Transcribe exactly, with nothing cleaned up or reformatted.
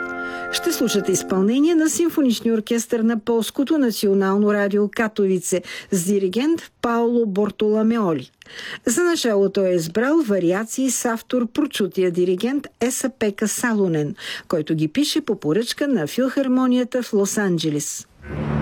Ще слушате изпълнение на симфоничния оркестър на Полското национално радио Катовице с диригент Пауло Бортоломеоли. За начало той е избрал вариации с автор прочутия диригент Еса-Пека Салонен, който ги пише по поръчка на филхармонията в Лос-Анджелес.